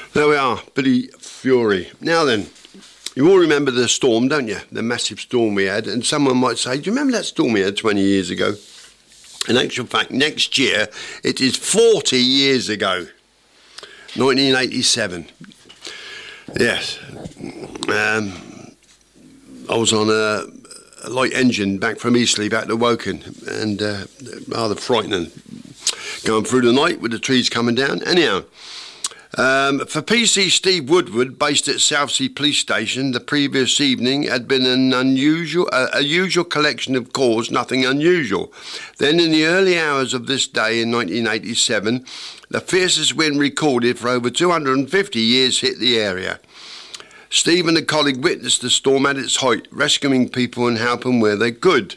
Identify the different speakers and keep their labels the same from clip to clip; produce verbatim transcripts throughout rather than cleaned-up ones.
Speaker 1: There we are, Billy Fury. Now then, you all remember the storm, don't you? The massive storm we had. And someone might say, do you remember that storm we had twenty years ago? In actual fact, next year, it is forty years ago. nineteen eighty-seven. Yes. Um, I was on a, a light engine back from Eastleigh back to Woking, and uh, rather frightening. Going through the night with the trees coming down. Anyhow, um, for P C Steve Woodward, based at Southsea Police Station, the previous evening had been an unusual, uh, a usual collection of calls, nothing unusual. Then, in the early hours of this day in nineteen eighty-seven, the fiercest wind recorded for over two hundred fifty years hit the area. Steve and a colleague witnessed the storm at its height, rescuing people and helping where they could.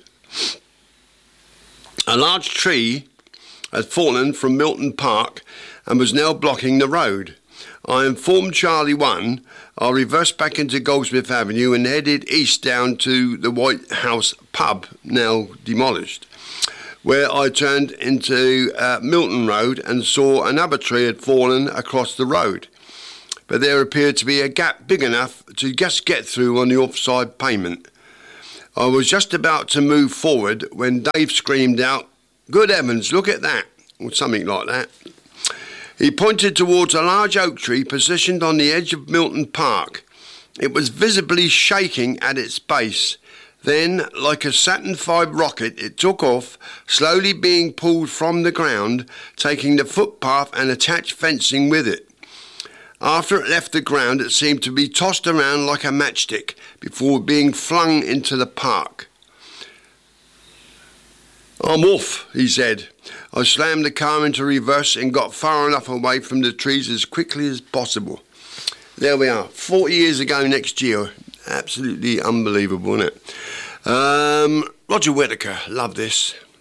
Speaker 1: A large tree had fallen from Milton Park and was now blocking the road. I informed Charlie one. I reversed back into Goldsmith Avenue and headed east down to the White House pub, now demolished, where I turned into uh, Milton Road and saw another tree had fallen across the road. But there appeared to be a gap big enough to just get through on the offside pavement. I was just about to move forward when Dave screamed out, "Good heavens, look at that," or something like that. He pointed towards a large oak tree positioned on the edge of Milton Park. It was visibly shaking at its base. Then, like a Saturn five rocket, it took off, slowly being pulled from the ground, taking the footpath and attached fencing with it. After it left the ground, it seemed to be tossed around like a matchstick before being flung into the park. "I'm off," he said. I slammed the car into reverse and got far enough away from the trees as quickly as possible. There we are, forty years ago next year. Absolutely unbelievable, isn't it? Um, Roger Whittaker, love this.